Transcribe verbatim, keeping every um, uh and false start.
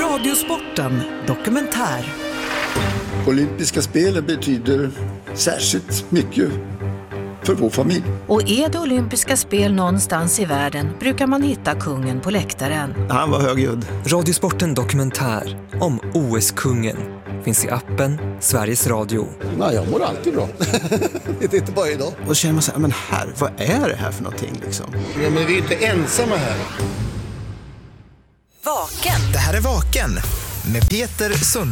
Radiosporten dokumentär. Olympiska spelen betyder särskilt mycket för vår familj. Och är det olympiska spel någonstans i världen brukar man hitta kungen på läktaren. Han var högljudd. Radiosporten dokumentär om O S-kungen finns i appen Sveriges Radio. Nej, jag mår alltid bra. Det är inte bara idag. Och känner man så här, men här, vad är det här för någonting liksom? Ja, men vi är inte ensamma här. Vaken. Det här är Vaken med Peter Sund.